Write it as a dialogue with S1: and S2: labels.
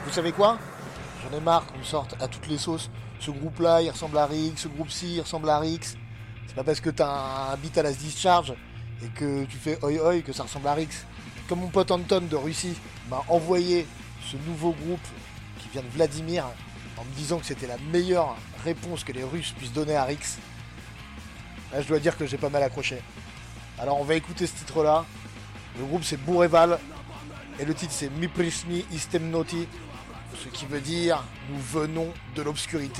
S1: vous savez quoi? J'en ai marre qu'on me sorte à toutes les sauces. Ce groupe-là, il ressemble à Rix, ce groupe-ci, il ressemble à Rix. C'est pas parce que t'as un beat à la discharge et que tu fais oi oi que ça ressemble à Rix. Comme mon pote Anton de Russie m'a envoyé ce nouveau groupe qui vient de Vladimir en me disant que c'était la meilleure réponse que les Russes puissent donner à Rix. Là, je dois dire que j'ai pas mal accroché. Alors, on va écouter ce titre-là. Le groupe, c'est Bourreval. Et le titre, c'est Mi Prisni Istemnoti. Ce qui veut dire « Nous venons de l'obscurité ».